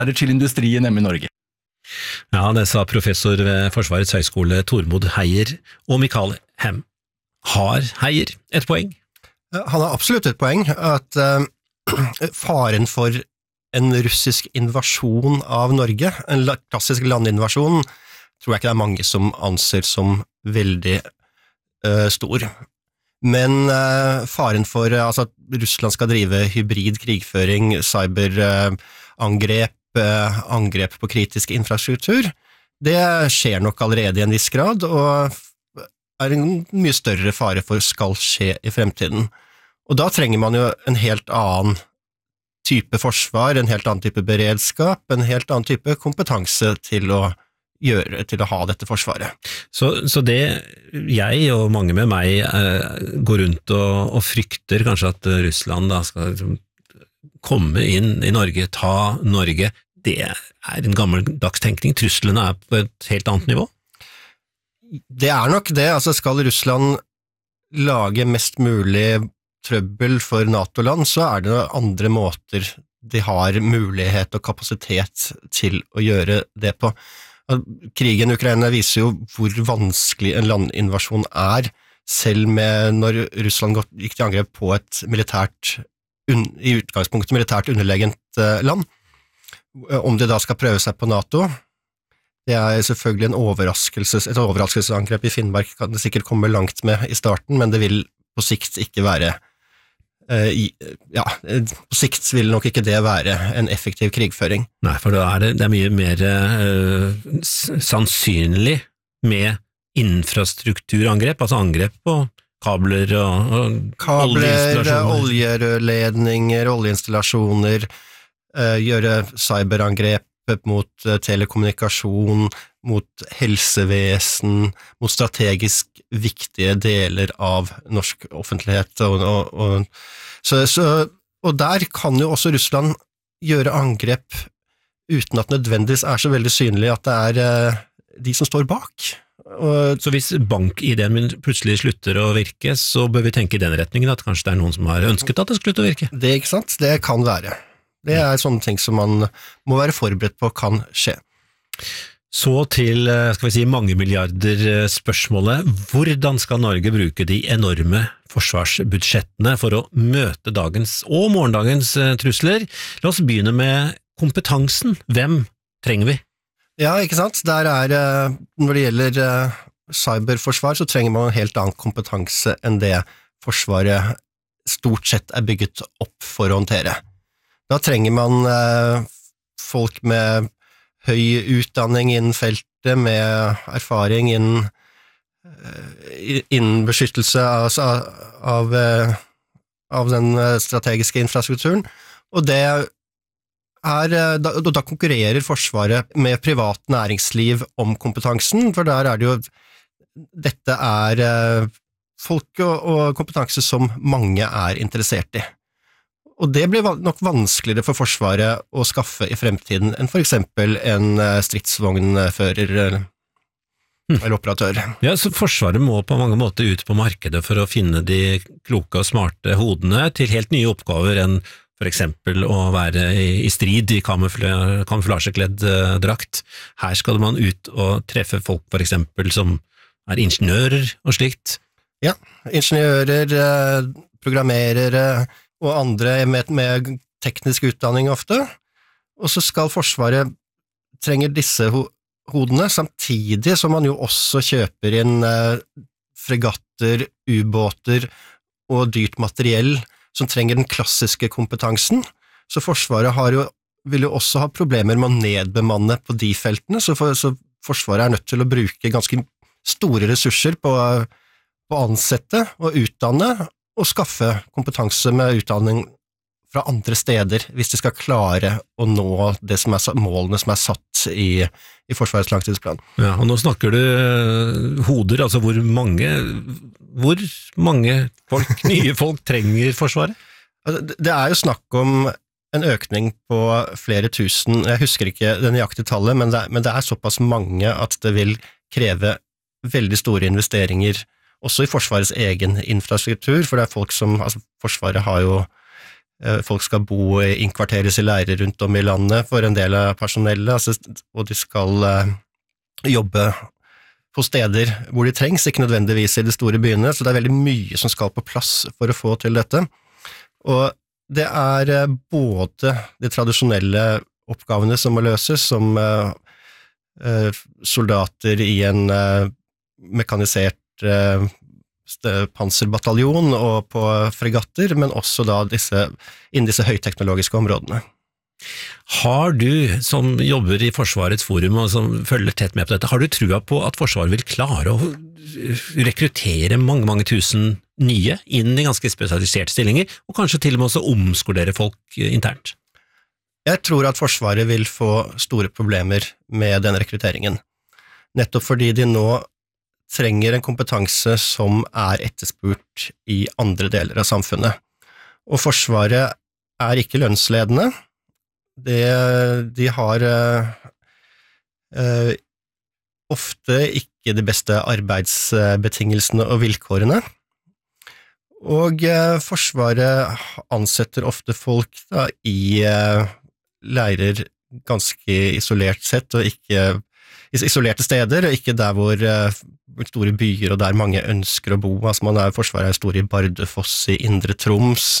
det til industrien hjemme i Norge. Ja, det sa professor ved Forsvarets høgskole Tormod Heier og Mikael Hem. Har Heier et poeng? Han har absolutt et poeng, at faren for en russisk invasjon av Norge, en klassisk landinvasjon, tror jeg ikke det er mange som anser som veldig stor. Men faren for at Russland skal drive hybrid krigføring, cyberangrep, angrep på kritisk infrastruktur, det skjer nok allerede i en viss grad, og er en mye større fare for skal skje i fremtiden. Og da trenger man jo en helt annen type forsvar, en helt annen type beredskap, en helt annen type kompetanse til å ha dette forsvaret. Så det jeg og mange med meg går rundt og frykter kanskje at Russland da skal komme inn i Norge, ta Norge, det er en gammeldags tenkning. Truslene er på et helt annet nivå? Det er nok det. Skal Russland lage mest mulig trøbbel for NATO-land, så er det andre måter de har mulighet og kapasitet til å gjøre det på. Krigen i Ukraina viser jo hvor vanskelig en landinvasjon er, selv når Russland gikk til angrep på et i utgangspunktet militært underlegent land. Om de da skal prøve seg på NATO, det er selvfølgelig et overraskelsesangrep i Finnmark kan det sikkert komme langt med i starten, men det vil på sikt ikke være på sikt vil nok ikke det være en effektiv krigføring. Nei, for da er det mye mer sannsynlig med infrastrukturangrep, altså angrep på kabler og oljerørledninger, oljeinstallasjoner, gjøre cyberangrep mot telekommunikasjon, mot helsevesen, mot strategisk viktige deler av norsk offentlighet. Og der kan jo også Russland gjøre angrep uten at nødvendigvis er så veldig synlig at det er de som står bak. Så hvis bank-ID-en min plutselig slutter å virke, så bør vi tenke i den retningen at kanskje det er noen som har ønsket at det slutter å virke? Det, ikke sant? Det kan være. Det er sånne ting som man må være forberedt på kan skje. Så til, skal vi si, mange milliarder spørsmålet. Hvordan skal Norge bruke de enorme forsvarsbudsjettene for å møte dagens og morgendagens trusler? La oss begynne med kompetansen. Hvem trenger vi? Ja, ikke sant? Når det gjelder cyberforsvar, så trenger man en helt annen kompetanse enn det Forsvaret stort sett er bygget opp for å håndtere. Da trenger man folk med høy utdanning innen feltet, med erfaring innen beskyttelse av den strategiske infrastrukturen, og da konkurrerer Forsvaret med privat næringsliv om kompetansen, for der er det jo, dette er folk og kompetanse som mange er interessert i. Og det blir nok vanskeligere for Forsvaret å skaffe i fremtiden enn for eksempel en stridsvognfører eller operatør. Ja, så Forsvaret må på mange måter ut på markedet for å finne de kloke og smarte hodene til helt nye oppgaver enn for eksempel å være i strid i kamuflasjekledd drakt. Her skal man ut og treffe folk for eksempel som er ingeniører og slikt. Ja, ingeniører, programmerere og andre med teknisk utdanning ofte, og så skal Forsvaret trenger disse hodene, samtidig som man jo også kjøper inn fregatter, ubåter og dyrt materiell som trenger den klassiske kompetansen, så Forsvaret vil jo også ha problemer med å nedbemanne på de feltene, så Forsvaret er nødt til å bruke ganske store ressurser på å ansette og utdanne og skaffe kompetanse med utdanning fra andre steder hvis de skal klare å nå det som målene som er satt i Forsvarets langtidsplan. Ja, og nå snakker du hoder, altså hvor mange nye folk trenger Forsvaret? Det er jo snakk om en økning på flere tusen, jeg husker ikke det nøyaktige tallet, men det er såpass mange at det vil kreve veldig store investeringer også i Forsvarets egen infrastruktur, for det er folk som, Forsvaret har jo folk skal innkvarteres i leirer rundt om i landet for en del av personellet, altså, og de skal jobbe på steder hvor de trengs, ikke nødvendigvis i de store byene, så det veldig mye som skal på plass for å få til dette. Og det både de tradisjonelle oppgavene som må løses, som soldater i en mekanisert panserbataljon og på fregatter, men også da innen disse høyteknologiske områdene. Har du, som jobber i Forsvarets forum og som følger tett med på dette, har du trua på at Forsvaret vil klare å rekruttere mange, mange tusen nye inn i ganske spesialiserte stillinger, og kanskje til og med også omskolere folk internt? Jeg tror at Forsvaret vil få store problemer med den rekrutteringen, nettopp fordi de nå trenger en kompetanse som etterspurt i andre deler av samfunnet. Og Forsvaret ikke lønnsledende. De har ofte ikke de beste arbeidsbetingelsene og vilkårene, og Forsvaret ansetter ofte folk da, i leirer ganske isolert sett, og ikke isolerte steder, og ikke der hvor store byer og der mange ønsker å bo. Altså Forsvaret stor i Bardufoss, i Indre Troms,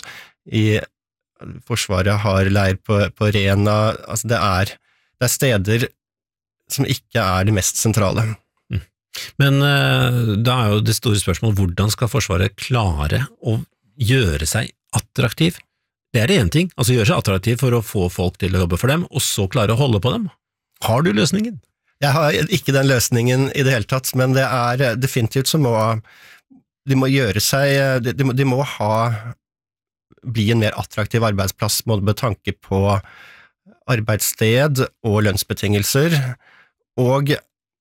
Forsvaret har leir på Rena. Altså det steder som ikke de mest sentrale. Men da jo det store spørsmålet, hvordan skal Forsvaret klare å gjøre seg attraktiv? Det det en ting, altså gjøre seg attraktiv for å få folk til å jobbe for dem, og så klare å holde på dem. Har du løsningen? Jeg har ikke den løsningen i det hele tatt, men det definitivt så de må gjøre seg, de må bli en mer attraktiv arbeidsplass med tanke på arbeidssted og lønnsbetingelser, og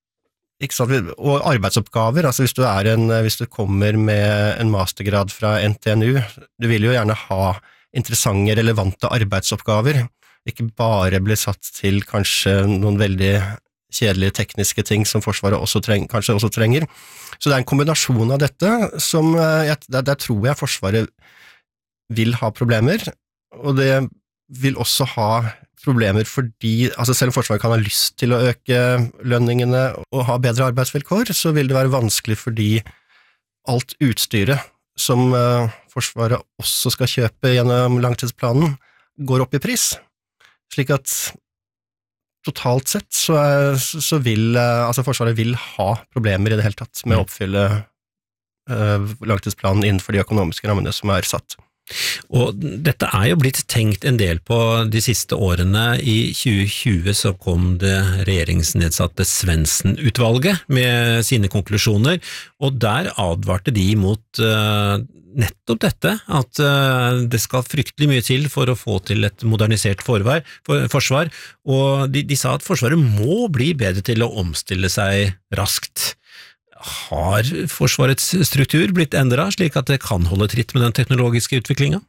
arbeidsoppgaver. Altså hvis du kommer med en mastergrad fra NTNU, du vil jo gjerne ha interessante, relevante arbeidsoppgaver, ikke bare bli satt til kanskje noen veldig kjedelige tekniske ting som Forsvaret kanskje også trenger. Så det en kombinasjon av dette som der tror jeg Forsvaret vil ha problemer, og det vil også ha problemer fordi, altså selv om Forsvaret kan ha lyst til å øke lønningene og ha bedre arbeidsvilkår, så vil det være vanskelig fordi alt utstyret som Forsvaret også skal kjøpe gjennom langtidsplanen går opp i pris, slik at totalt sett så vil Forsvaret vil ha problemer i det hele tatt med å oppfylle langtidsplanen innenfor de økonomiske rammene som satt. Og dette jo blitt tenkt en del på de siste årene. I 2020 så kom det regjeringsnedsatte Svendsen-utvalget med sine konklusjoner, og der advarte de mot nettopp dette, at det skal fryktelig mye til for å få til et modernisert forsvar, og de sa at Forsvaret må bli bedre til å omstille seg raskt. Har Forsvarets struktur blitt endret slik at det kan holde tritt med den teknologiske utviklingen?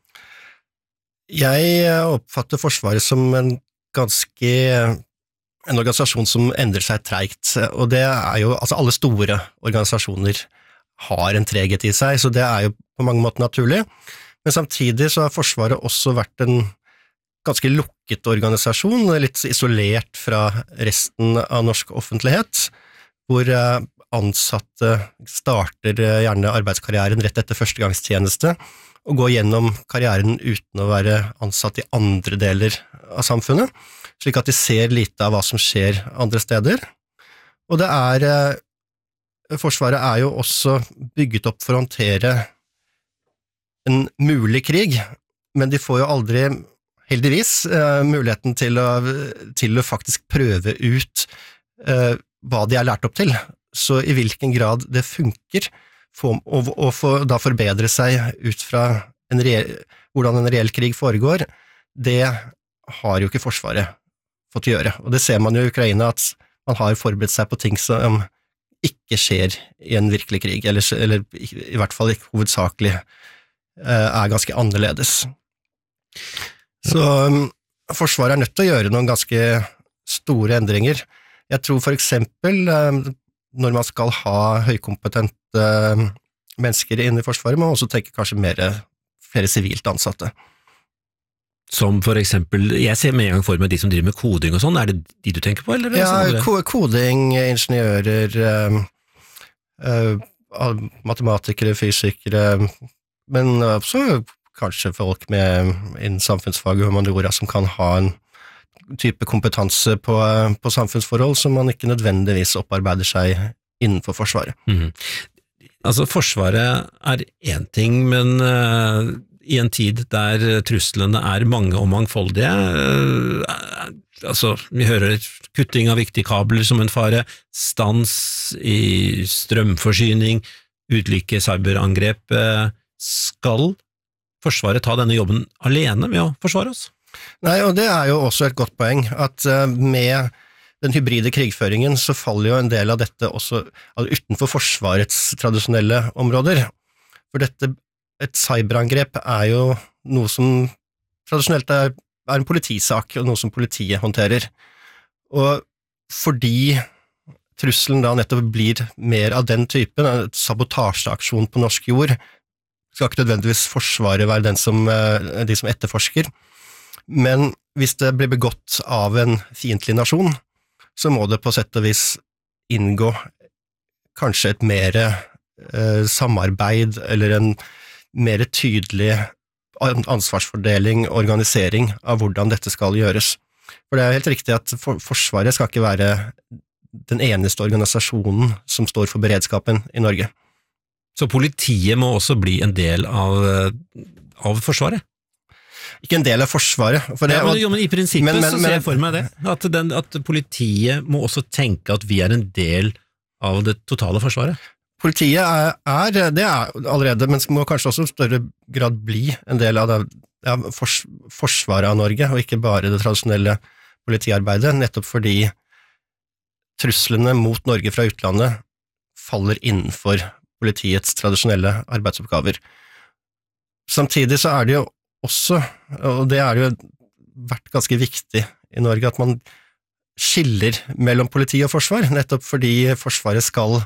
Jeg oppfatter Forsvaret som en organisasjon som endrer seg tregt, og det jo, altså alle store organisasjoner har en treghet i seg, så det jo på mange måter naturlig, men samtidig så har Forsvaret også vært en ganske lukket organisasjon, litt isolert fra resten av norsk offentlighet, hvor ansatte starter gjerne arbeidskarrieren rett etter førstegangstjeneste og går gjennom karrieren uten å være ansatt i andre deler av samfunnet, slik at de ser lite av hva som skjer andre steder. Og Forsvaret jo også bygget opp for å håndtere en mulig krig, men de får jo aldri, heldigvis, muligheten til å faktisk prøve ut hva de lært opp til. Så i hvilken grad det funker, og da forbedre seg ut fra hvordan en reell krig foregår, det har jo ikke Forsvaret fått gjøre. Og det ser man jo i Ukraina, at man har forberedt seg på ting som ikke skjer i en virkelig krig, eller i hvert fall ikke hovedsakelig ganske annerledes. Så Forsvaret nødt til å gjøre noen ganske store endringer. Jeg tror for eksempel når man skal ha høykompetente mennesker inne i Forsvaret, må man også tenke kanskje flere sivilt ansatte. Som for eksempel, jeg ser med en gang for meg de som driver med koding og sånn, er det de du tenker på, eller? Ja, koding, ingeniører, matematikere, fysikere, men også kanskje folk innen samfunnsfag og humaniora som kan ha en type kompetanse på samfunnsforhold som man ikke nødvendigvis opparbeider seg innenfor Forsvaret. Altså, Forsvaret er en ting, men i en tid der truslene er mange og mangfoldige, altså, vi hører kutting av viktige kabler som en fare, stans i strømforsyning, ulike cyberangrep. Skal Forsvaret ta denne jobben alene med å forsvare oss? Nei, og det er jo også et godt poeng, at med den hybride krigføringen så faller jo en del av dette også utenfor Forsvarets tradisjonelle områder. For et cyberangrep er jo noe som tradisjonelt er en politisak, og noe som politiet håndterer. Og fordi trusselen da nettopp blir mer av den typen, en sabotasjeaksjon på norsk jord, skal ikke nødvendigvis Forsvaret være de som etterforsker. Men hvis det blir begått av en fiendtlig nasjon, så må det på sett og vis inngå kanskje et mer samarbeid, eller en mer tydelig ansvarsfordeling og organisering av hvordan dette skal gjøres. For det er helt riktig at Forsvaret skal ikke være den eneste organisasjonen som står for beredskapen i Norge. Så politiet må også bli en del av Forsvaret? Ikke en del av Forsvaret. Men i prinsippet så ser jeg for meg det, at politiet må også tenke at vi er en del av det totale Forsvaret. Politiet det er allerede, men må kanskje også i større grad bli en del av Forsvaret av Norge, og ikke bare det tradisjonelle politiarbeidet, nettopp fordi truslene mot Norge fra utlandet faller innenfor politiets tradisjonelle arbeidsoppgaver. Samtidig så er det jo også, og det er jo vært ganske viktig i Norge, at man skiller mellom politi og forsvar, nettopp fordi Forsvaret skal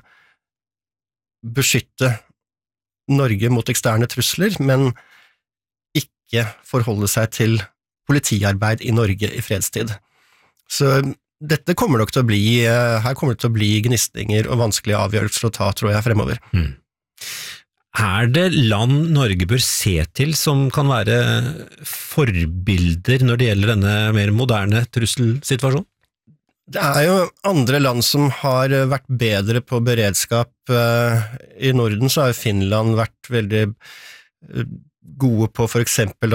beskytte Norge mot eksterne trusler, men ikke forholde seg til politiarbeid i Norge i fredstid. Så dette kommer nok til å bli, her kommer det til å bli gnistinger og vanskelige avgjørelser å ta, tror jeg, fremover. Er det land Norge bør se til som kan være forbilder når det gjelder denne mer moderne trusselsituasjonen? Det er jo andre land som har vært bedre på beredskap. I Norden så har Finland vært veldig gode på for eksempel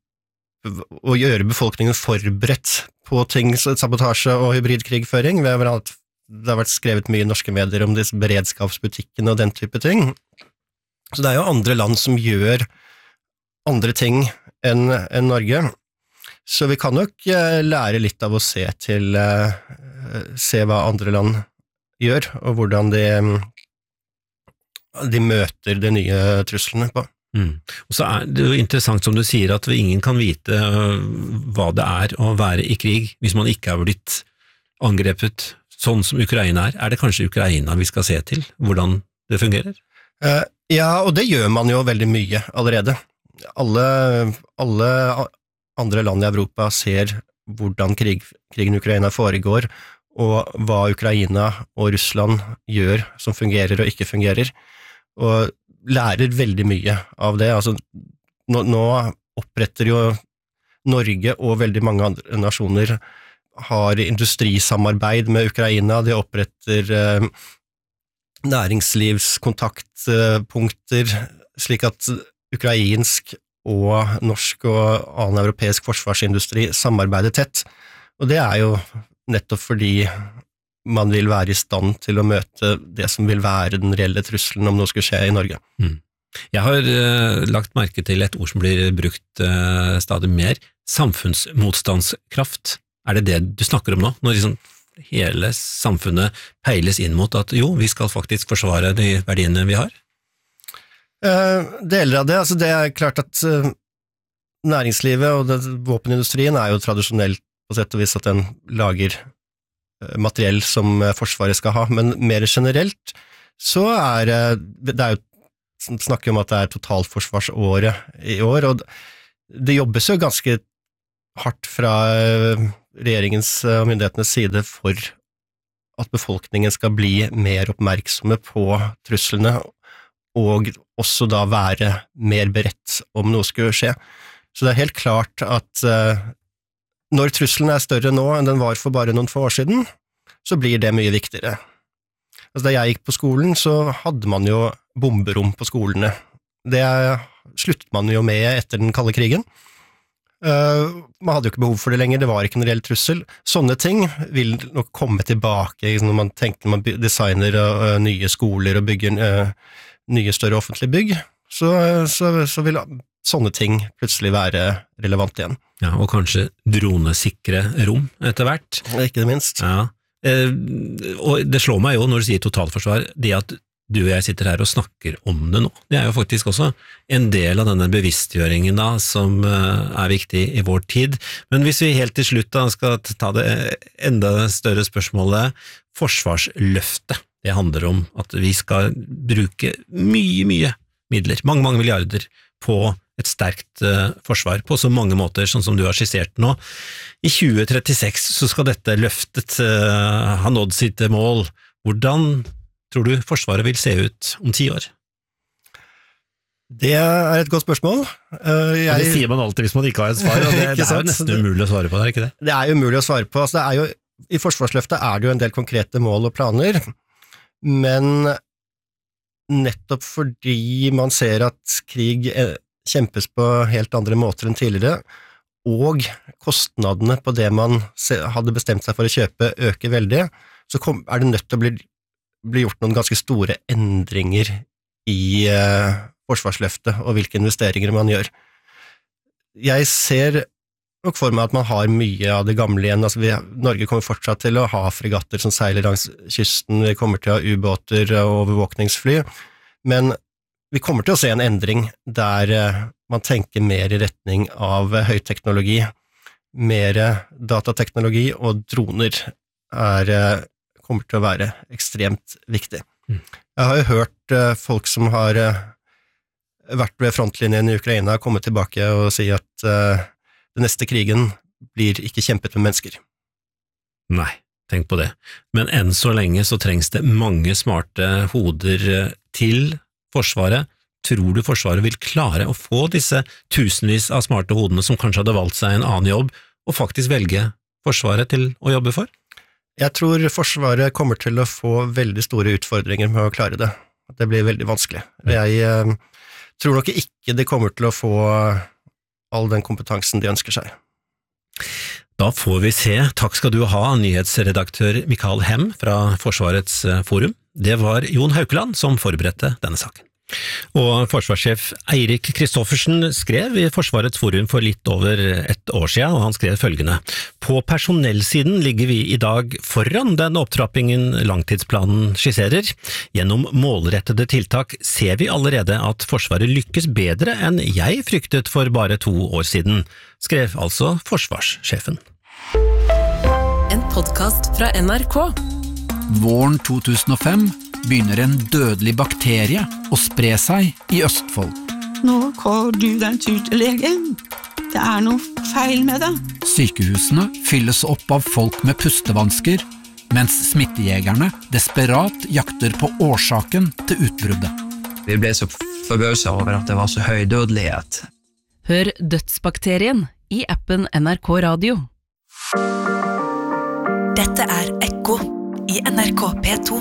å gjøre befolkningen forberedt på ting, sabotasje og hybridkrigføring. Det har vært skrevet mye i norske medier om disse beredskapsbutikkene og den type ting. Så det er jo andre land som gjør andre ting enn Norge. Så vi kan nok lære litt av å se hva andre land gjør, og hvordan de møter de nye truslene på. Og så er det jo interessant som du sier at ingen kan vite hva det er å være i krig hvis man ikke har blitt angrepet sånn som Ukraina er. Er det kanskje Ukraina vi skal se til, hvordan det fungerer? Ja, og det gjør man jo veldig mye allerede. Alle andre land i Europa ser hvordan krigen i Ukraina foregår, og hva Ukraina og Russland gjør som fungerer og ikke fungerer, og lærer veldig mye av det. Altså, nå oppretter jo Norge og veldig mange andre nasjoner har industrisamarbeid med Ukraina, de oppretter næringslivskontaktpunkter, slik at ukrainsk og norsk og annen europeisk forsvarsindustri samarbeider tett. Og det er jo nettopp fordi man vil være i stand til å møte det som vil være den reelle trusselen om noe skulle skje i Norge. Jeg har lagt merke til et ord som blir brukt stadig mer, samfunnsmotstandskraft. Er det det du snakker om nå? Når liksom hele samfunnet peiles inn mot at jo, vi skal faktisk forsvare de verdiene vi har? Deler av det, altså det er klart at næringslivet og våpenindustrien er jo tradisjonelt på sett og vis at den lager materiell som Forsvaret skal ha, men mer generelt så det er jo snakker om at det er totalforsvarsåret i år, og det jobbes jo ganske hardt fra regjeringens og myndighetenes side for at befolkningen skal bli mer oppmerksomme på truslene, og også da være mer beredt om noe skulle skje. Så det er helt klart at når trusselen er større nå enn den var for bare noen få år siden, så blir det mye viktigere. Altså, da jeg gikk på skolen, så hadde man jo bomberom på skolene. Det sluttet man jo med etter den kalde krigen. Man hadde jo ikke behov for det lenger, det var ikke en reell trussel. Sånne ting vil nok komme tilbake når man tenker man designer nye skoler og bygger nye større offentlige bygg, så vil sånne ting plutselig være relevant igjen. Ja, og kanskje dronesikre rom etter hvert. Ikke det minst. Ja. Og det slår meg jo når du sier totalforsvar, det at du og jeg sitter her og snakker om det nå, det er jo faktisk også en del av denne bevisstgjøringen da, som viktig i vår tid. Men hvis vi helt til slutt da skal ta det enda større spørsmålet, forsvarsløftet, det handler om at vi skal bruke mye midler, mange milliarder på et sterkt forsvar på så mange måter, sånn som du har skissert nå. I 2036 så skal dette løftet ha nådd sitt mål. Hvordan tror du Forsvaret vil se ut om 10 år? Det er et godt spørsmål. Det sier man alltid hvis man ikke har et svar, og det er jo nesten umulig å svare på, det er ikke det? Det er umulig å svare på. Altså, i Forsvarsløftet er det jo en del konkrete mål og planer, men nettopp fordi man ser at krig kjempes på helt andre måter enn tidligere, og kostnadene på det man hadde bestemt seg for å kjøpe øker veldig, så er det nødt til å bli gjort noen ganske store endringer i forsvarsløftet og hvilke investeringer man gjør. Jeg ser nok for meg at man har mye av det gamle igjen. Altså Norge kommer fortsatt til å ha fregatter som seiler langs kysten, vi kommer til å ha ubåter og overvåkningsfly, men vi kommer til å se en endring der man tenker mer i retning av høyteknologi, mer datateknologi, og droner kommer til å være ekstremt viktig. Jeg har jo hørt folk som har vært ved frontlinjen i Ukraina komme tilbake og si at den neste krigen blir ikke kjempet med mennesker. Nei, tenk på det. Men enn så lenge så trengs det mange smarte hoder til Forsvaret. Tror du Forsvaret vil klare å få disse tusenvis av smarte hodene som kanskje hadde valgt seg en annen jobb, og faktisk velge Forsvaret til å jobbe for? Jeg tror Forsvaret kommer til å få veldig store utfordringer med å klare det. Det blir veldig vanskelig. Jeg tror nok ikke de kommer til å få all den kompetansen de ønsker seg. Da får vi se. Takk skal du ha, nyhetsredaktør Mikael Hem fra Forsvarets forum. Det var Jon Haukeland som forberedte denne saken. Og forsvarssjef Eirik Kristoffersen skrev i Forsvarets forum for litt over et år siden, og han skrev følgende: På personellsiden ligger vi i dag foran den opptrappingen langtidsplanen skisserer. Gjennom målrettede tiltak ser vi allerede at Forsvaret lykkes bedre enn jeg fryktet for bare 2 år siden, skrev altså forsvarssjefen. En podcast fra NRK. Våren 2005 begynner en dødelig bakterie å spre seg i Østfold. Nå går du den tur til legen. Det er noe feil med det. Sykehusene fylles opp av folk med pustevansker, mens smittejegerne desperat jakter på årsaken til utbruddet. Vi ble så forbauset over at det var så høy dødelighet. Hør Dødsbakterien i appen NRK Radio. Dette er Ekko i NRK P2.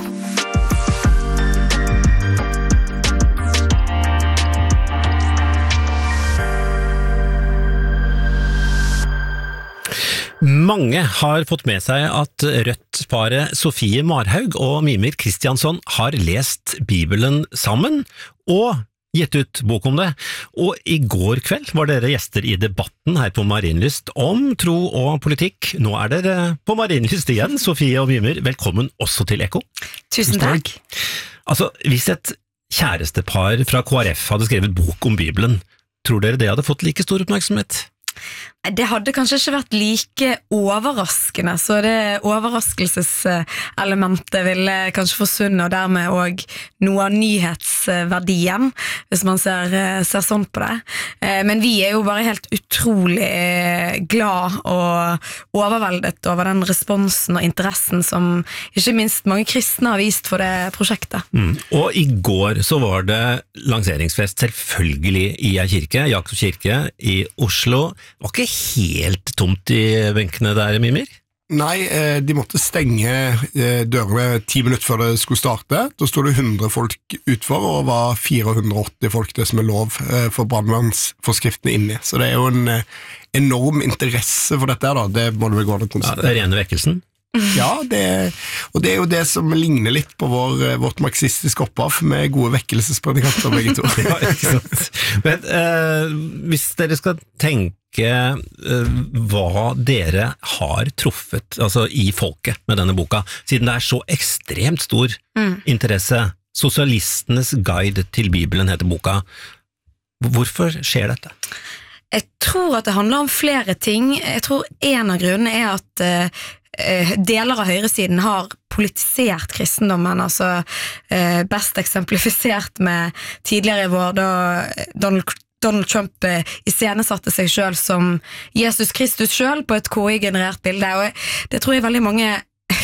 Mange har fått med seg at Rødt-paret Sofie Marhaug og Mimir Kristiansson har lest Bibelen sammen og gitt ut bok om det, og i går kveld var dere gjester i debatten her på Marienlyst om tro og politikk. Nå er dere på Marienlyst igjen, Sofie og Mimir. Velkommen også til Ekko. Tusen takk. Altså, hvis et kjærestepar fra KrF hadde skrevet bok om Bibelen, tror dere det hadde fått like stor oppmerksomhet? Det hadde kanskje ikke vært like overraskende, så det overraskelseselementet ville kanskje forsvunnet, og dermed også noe av nyhetsverdien, hvis man ser sånn på det. Men vi jo bare helt utrolig glad og overveldet over den responsen og interessen som ikke minst mange kristne har vist for det prosjektet. Og i går så var det lanseringsfest selvfølgelig i en kirke, Jakobs kirke i Oslo. Det var ikke helt tomt i benkene der, Mimir? Nei, de måtte stenge dørene 10 minutter før det skulle starte. Da stod det 100 folk utfor, og var 480 folk det som lov for brandmannsforskriftene inni. Så det jo en enorm interesse for dette da, det må du vel gå an å konstatere. Ja, det rene vekkelsen. Ja, og det jo det som ligner litt på vårt marxistiske opphav med gode vekkelsespredikanter begge to. Ja, ikke sant. Men hvis dere skal tenke hva dere har truffet altså i folket med denne boka, siden det så ekstremt stor interesse. Sosialistenes guide til Bibelen heter boka. Hvorfor skjer dette? Jeg tror at det handler om flere ting. Jeg tror en av grunnene at deler av høyresiden har politisert kristendommen, altså best eksemplifisert med tidligere i vår da Donald Trump iscenesatte seg selv som Jesus Kristus selv på et KI-generert bilde, og det tror jeg veldig mange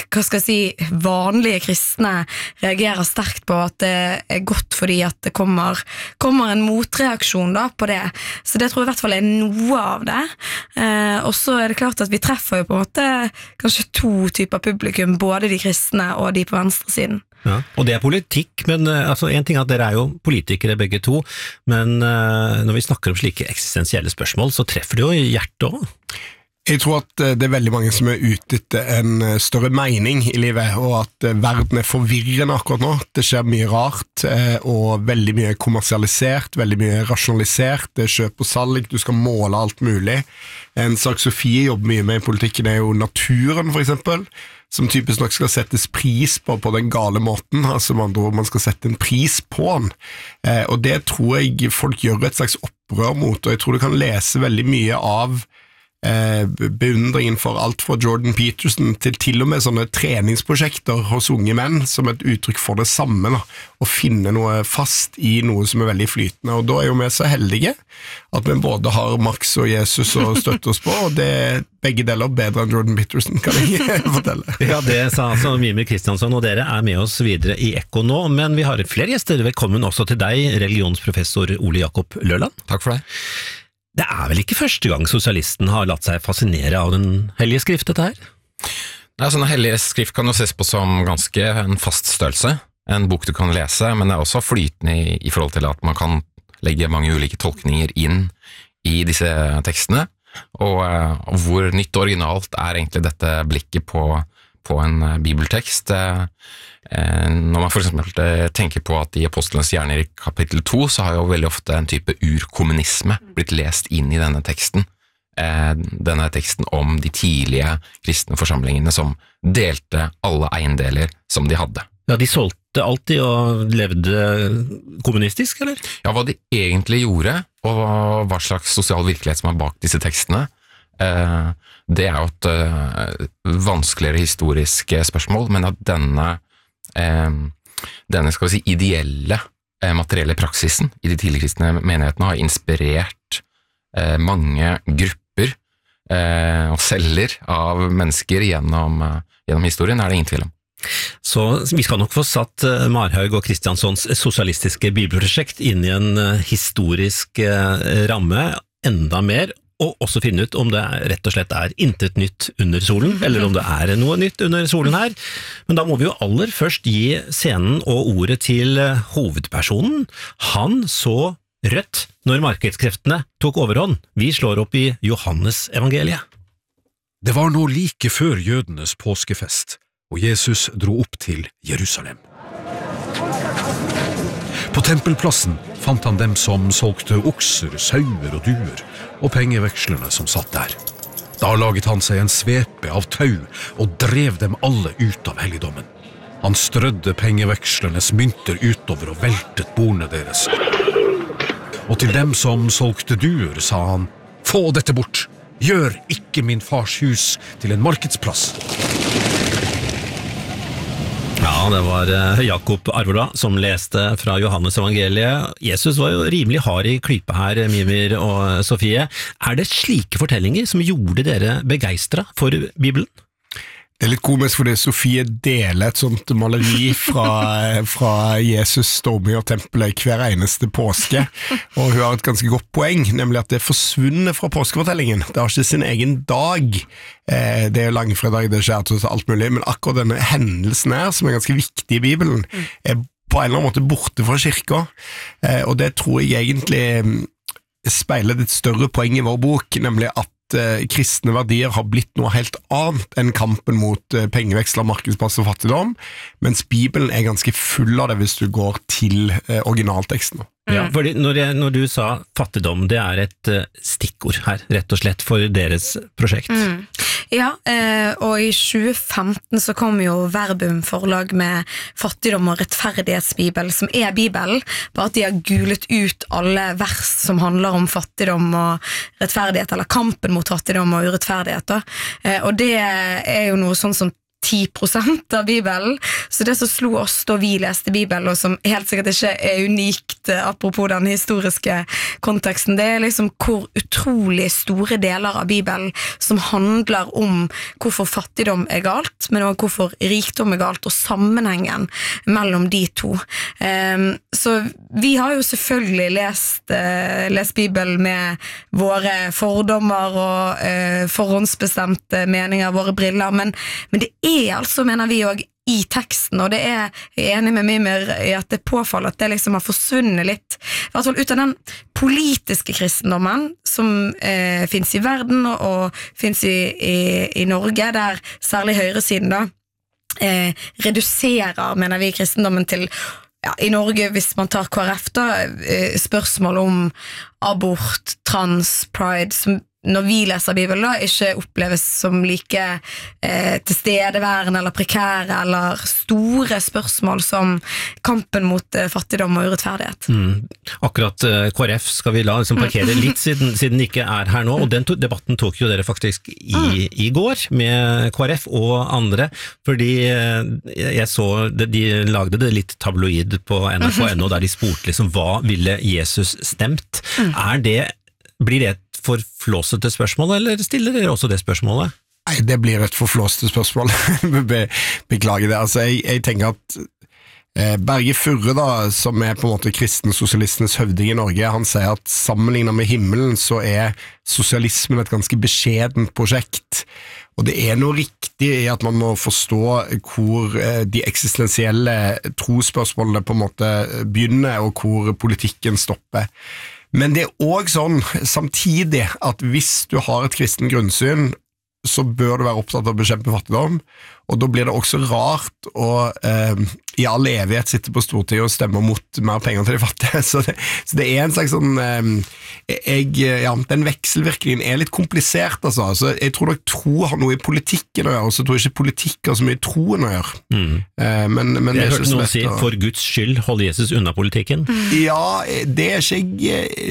vanlige kristne reagerer sterkt på, at det godt fordi at det kommer en motreaksjon da på det, så det tror jeg i hvert fall noe av det. Og så det klart at vi treffer jo på en måte kanskje 2 typer publikum, både de kristne og de på venstresiden. Ja, og det politikk, men altså, en ting at dere jo politikere begge to, men når vi snakker om slike eksistensielle spørsmål, så treffer det jo hjertet også. Jeg tror at det veldig mange som ute etter en større mening i livet, og at verden forvirrende akkurat nå. Det skjer mye rart, og veldig mye kommersialisert, veldig mye rasjonalisert, det kjøp og salg, du skal måle alt mulig. En sak Sofie jobber mye med i politikken jo naturen for eksempel, som typisk nok skal settes pris på den gale måten, altså man skal sette en pris på den. Og det tror jeg folk gjør et slags opprør mot, og jeg tror du kan lese veldig mye av beundringen for alt fra Jordan Peterson til og med sånne treningsprosjekter hos unge menn som et uttrykk for det samme da, å finne noe fast i noe som veldig flytende, og da jo vi så heldige at vi både har Marx og Jesus å støtte oss på, og det begge deler bedre enn Jordan Peterson, kan jeg fortelle. Ja, det sa altså Mimir Kristiansson, og dere med oss videre i Ekko nå, men vi har flere gjester. Velkommen også til deg, religionsprofessor Ole Jakob Løland. Takk for det. Det vel ikke første gang sosialisten har latt seg fascinere av den hellige skrift, dette her? Nei, sånn hellige skrift kan jo ses på som ganske en fast størrelse, en bok du kan lese, men det også flytende i forhold til at man kan legge mange ulike tolkninger inn i disse tekstene, og hvor nytt og originalt egentlig dette blikket på en bibeltekst. Når man for eksempel tenker på at i Apostlenes gjerninger i kapittel 2, så har jo veldig ofte en type urkommunisme blitt lest inn i denne teksten. Denne teksten om de tidlige kristne forsamlingene som delte alle eiendeler som de hadde. Ja, de solgte alltid og levde kommunistisk, eller? Ja, hva de egentlig gjorde, og hva slags sosial virkelighet som bak disse tekstene, det jo et vanskeligere historisk spørsmål, men at denne skal vi si, ideelle materielle praksisen i de tidligkristne menighetene har inspirert mange grupper og celler av mennesker gjennom historien, det ingen tvil om. Så vi skal nok få satt Marhaug og Kristianssons sosialistiske bibelprosjekt inn i en historisk ramme enda mer, og også finne ut om det rett og slett intet nytt under solen, eller om det noe nytt under solen her. Men da må vi jo aller først gi scenen og ordet til hovedpersonen. Han så rødt når markedskreftene tok overhånd. Vi slår opp i Johannes evangeliet. Det var nå like før jødenes påskefest, og Jesus dro opp til Jerusalem. På tempelplassen fant han dem som solgte okser, sauer og duer, og pengevekslerne som satt der. Da laget han seg en svepe av tau og drev dem alle ut av helligdommen. Han strødde pengevekslernes mynter utover og veltet bordene deres. Og til dem som solgte duer sa han, Få dette bort! Gjør ikke min fars hus til en markedsplass. Ja, det var Jakob Arvola som leste fra Johannes evangeliet. Jesus var jo rimelig hard i klypa her, Mimir og Sofie. Er det slike fortellinger som gjorde dere begeistret for Bibelen? Det litt komisk fordi Sofie deler et sånt maleri fra Jesus storming av tempelet hver eneste påske, og hun har et ganske godt poeng, nemlig at det forsvunnet fra påskefortellingen. Det har ikke sin egen dag. Det er jo langfredag, det skjer til alt mulig, men akkurat denne hendelsen her, som er ganske viktig i Bibelen, er på en eller annen måte borte fra kirka, og det tror jeg egentlig speiler et større poeng i vår bok, nemlig at kristne verdier har blitt noe helt annet enn kampen mot pengeveksler, markedsplass og fattigdom, mens Bibelen er ganske full av det hvis du går til originalteksten. Ja, fordi når du sa fattigdom, det er et stikkord her, rett og slett for deres prosjekt. Ja, og i 2015 så kom jo Verbum forlag med Fattigdom og rettferdighetsbibel, som er Bibelen, bare at de har gulet ut alle vers som handler om fattigdom og rettferdighet, eller kampen mot fattigdom og urettferdighet da. Og det er jo noe sånn som 10% av Bibelen, så det som slo oss da vi leste Bibelen, og som helt sikkert ikke er unikt apropos den historiske konteksten, det er liksom hvor utrolig store deler av Bibelen som handler om hvorfor fattigdom er galt, men også hvorfor rikdom er galt, og sammenhengen mellom de to. Så vi har jo selvfølgelig lest Bibelen med våre fordommer og forhåndsbestemte meninger, våre briller, men det er altså, mener vi også, i teksten, og det er jeg enig med Mimir i at det påfaller at det liksom har forsvunnet litt, i hvert fall ut av den politiske kristendommen som finnes i verden og finnes i Norge, der særlig høyresiden da reduserer, mener vi, kristendommen til i Norge, hvis man tar KrF da, spørsmål om abort, trans, pride, som når vi leser Bibelen da, ikke oppleves som like tilstedeværende eller prekære eller store spørsmål som kampen mot fattigdom og urettferdighet. Akkurat KrF skal vi la liksom parkere litt siden det ikke er her nå, og den debatten tok jo dere faktisk i går med KrF og andre, fordi jeg så de lagde det litt tabloid på NRK.no der de spurte liksom, hva ville Jesus stemt? Blir det et forflåsete spørsmål, eller stiller dere også det spørsmålet? Nei, det blir et forflåsete spørsmål. Beklager det. Altså, jeg tenker at Berge Furre da, som er på en måte kristensosialistenes høvding i Norge, han sier at sammenlignet med himmelen så er sosialismen et ganske beskjedent prosjekt. Og det er noe riktig i at man må forstå hvor de eksistensielle trosspørsmålene på en måte begynner, og hvor politikken stopper. Men det er også sånn, samtidig, at hvis du har et kristen grunnsyn, så bør du være opptatt av å bekjempe fattigdom, og da blir det også rart å i all evighet sitte på Stortinget og stemme mot mer penger til de fattige. Så det er en slags sånn den vekselvirkningen er litt komplisert, altså. Så jeg tror nok tro har noe i politikken å gjøre, og så tror jeg ikke politikk har så mye troen å gjøre. Men jeg hørte noen si, for Guds skyld, hold Jesus unna politikken. Ja, det er ikke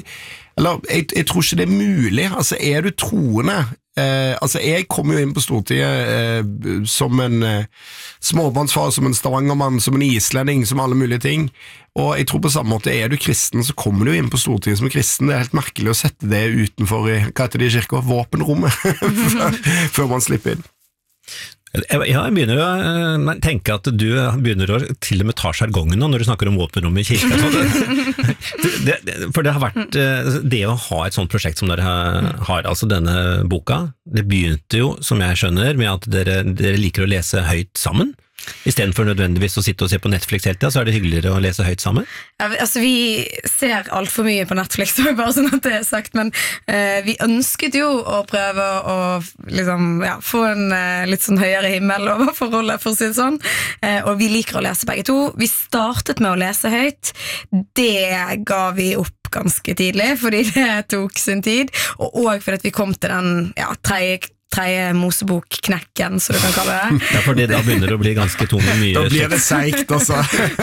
jeg tror ikke det er mulig. Altså, er du troende? Jeg kom jo inn på Stortinget som en småbarnsfar, som en stavangermann, som en islending, som alle mulige ting, og jeg tror på samme måte, er du kristen, så kommer du inn på Stortinget som kristen. Det er helt merkelig å sette det utenfor hva heter det i kirka? Våpenrommet før man slipper inn. Ja, jeg begynner å tenke at du begynner å til og med ta sjargongen når du snakker om våpenrom i kirka. For det har vært det å ha et sånt prosjekt som dere har, altså denne boka, det begynte jo, som jeg skjønner, med at dere liker å lese høyt sammen. I stedet for nødvendigvis å sitte og se på Netflix hele tiden, så er det hyggeligere å lese høyt sammen? Ja, altså vi ser alt for mye på Netflix, bare sånn at det er sagt, men vi ønsket jo å prøve å liksom, få en litt sånn høyere himmel over forholdet, for å si det sånn, og vi liker å lese begge to. Vi startet med å lese høyt, det ga vi opp ganske tidlig, fordi det tok sin tid, og også fordi at vi kom til den tredje Mosebok-knekken, så du kan kalle det. Ja, fordi da begynner det å bli ganske tungt mye. Da blir det seikt, altså.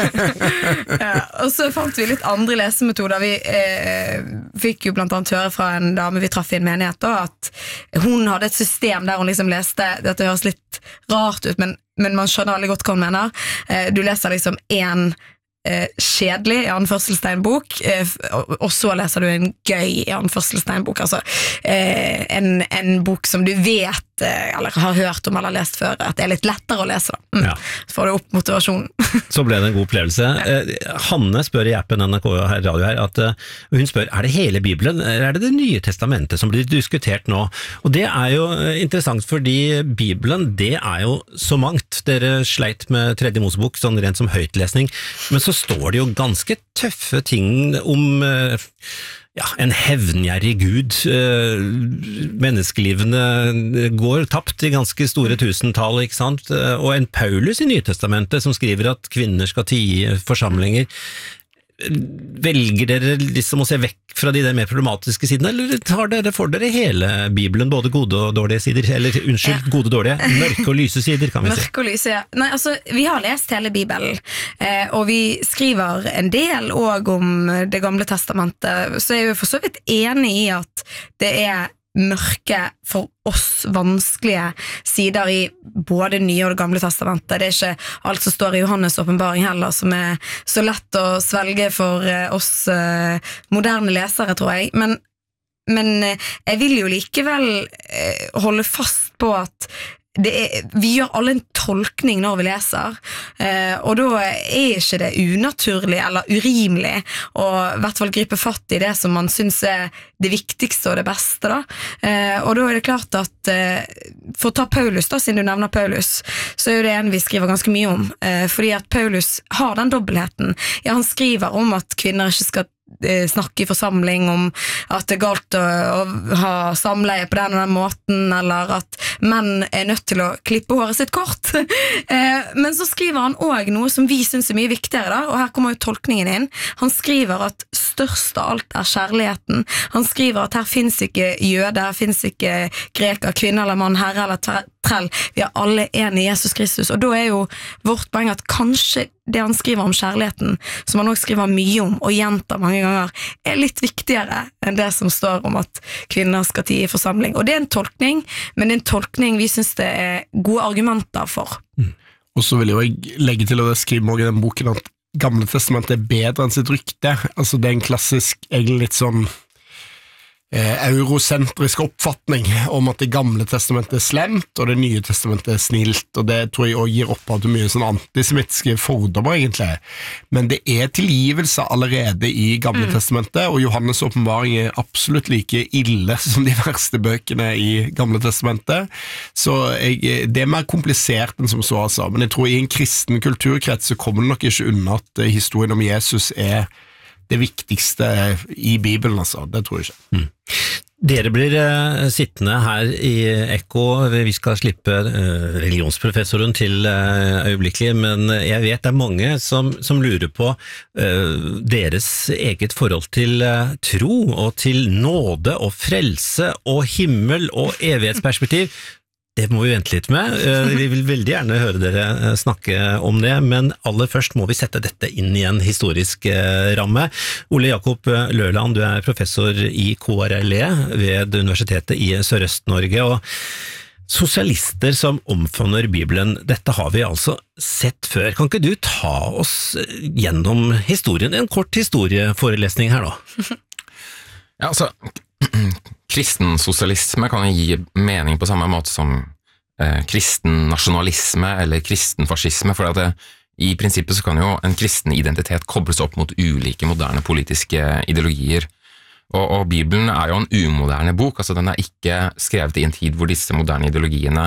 Og så fant vi litt andre lesemetoder. Vi fikk jo blant annet høre fra en dame vi traff i en menighet da, at hun hadde et system der hun liksom leste, dette høres litt rart ut, men man skjønner veldig godt hva hun mener. Du leser liksom en kjedelig i anførselstegn-bok, og så leser du en gøy i anførselstegn-bok, altså en bok som du vet eller har hørt om eller lest før, at det er litt lettere å lese da. Ja. Så får du opp motivasjonen. Så ble det en god opplevelse. Hanne spør i appen NRK Radio her, at hun spør, er det hele Bibelen, eller er det Det nye testamentet som blir diskutert nå? Og det er jo interessant, fordi Bibelen, det er jo så mangt. Dere sleit med tredje Mosebok, sånn rent som høytlesning, men så står det jo ganske tøffe ting om en hevngjerrig Gud. Menneskelivene går tapt i ganske store tusentall, ikke sant? Og en Paulus i Nytestamentet som skriver at kvinner skal tie forsamlinger. Velger dere liksom å se vekk fra de der mer problematiske sidene, eller tar dere for dere hele Bibelen, både gode og dårlige sider, eller gode og dårlige, mørke og lyse sider, kan vi si? Mørke og lyse, ja. Nei, altså, vi har lest hele Bibelen, og vi skriver en del også om Det gamle testamentet, så er vi for så vidt enige i at det er mørke, for oss vanskelige sider i både Nye og Det gamle testamentet. Det er ikke alt som står i Johannes åpenbaring heller som er så lett å svelge for oss moderne lesere, tror jeg. Men jeg vil jo likevel holde fast på at vi gjør alle en tolkning når vi leser, og da er ikke det unaturlig eller urimelig å i hvert fall gripe fatt i det som man synes er det viktigste og det beste da. Og da er det klart at for å ta Paulus da, siden du nevner Paulus, så er jo det en vi skriver ganske mye om, fordi at Paulus har den dobbeltheten. Ja, han skriver om at kvinner ikke skal snakke i forsamling, om at det er galt å ha samleie på den og den måten, eller at menn er nødt til å klippe håret sitt kort. Men så skriver han også noe som vi synes er mye viktigere da, og her kommer jo tolkningen inn. Han skriver at størst av alt er kjærligheten. Han skriver at her finnes ikke jøde, her finnes ikke greker, kvinne eller mann, herre eller trell. Vi er alle en i Jesus Kristus, og da er jo vårt poeng at kanskje det han skriver om kjærligheten, som han også skriver mye om og gjentar mange ganger, er litt viktigere enn det som står om at kvinner skal tie i forsamling. Og det er en tolkning, men det er en tolkning vi synes det er gode argumenter for. Og så vil jeg legge til, og det skriver også i den boken, at Gamle testamentet er bedre enn sitt rykte. Altså det er en klassisk, egentlig litt sånn eurosentrisk oppfatning om at Det gamle testamentet er slemt og Det nye testamentet er snilt, og det tror jeg også gir opphav til mye sånn antisemittiske fordommer egentlig, men det er tilgivelse allerede i Gamle testamentet, og Johannes åpenbaring er absolutt like ille som de verste bøkene i Gamle testamentet, så det er mer komplisert enn som så, altså. Men jeg tror i en kristen kulturkrets så kommer det nok ikke unna at historien om Jesus er det viktigste i Bibelen, altså. Det tror jeg ikke. Dere blir sittende her i Ekko. Vi skal slippe religionsprofessoren til øyeblikkelig, men jeg vet det er mange som lurer på deres eget forhold til tro og til nåde og frelse og himmel og evighetsperspektiv. Det må vi vente litt med. Vi vil veldig gjerne høre dere snakke om det, men aller først må vi sette dette inn i en historisk ramme. Ole Jakob Løland, du er professor i KRLE ved Universitetet i Sørøst-Norge, og sosialister som omfavner Bibelen, dette har vi altså sett før. Kan ikke du ta oss gjennom historien? En kort historieforelesning her da. Ja, altså kristen sosialisme kan gi mening på samme måte som kristen nasjonalisme eller kristen fascisme, for at i prinsippet så kan jo en kristen identitet kobles opp mot ulike moderne politiske ideologier, og Bibelen er jo en umoderne bok, altså den er ikke skrevet i en tid hvor disse moderne ideologiene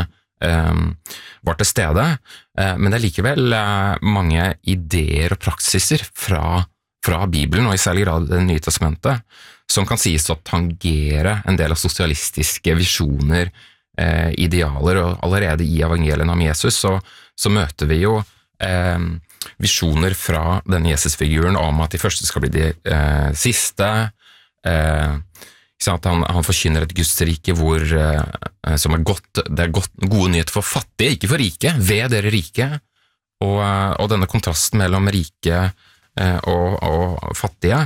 var til stede, men det er likevel mange ideer og praksiser fra Bibelen, og i særlig grad Det nye testamentet, som kan sies å tangere en del av sosialistiske visjoner, idealer, og allerede i evangeliene om Jesus så møter vi jo visjoner fra denne Jesus-figuren om at de første skal bli de siste. Han forkynner et gudsrike som det gode nyheter for fattige, ikke for rike, ved dere rike, og denne kontrasten mellom rike og fattige.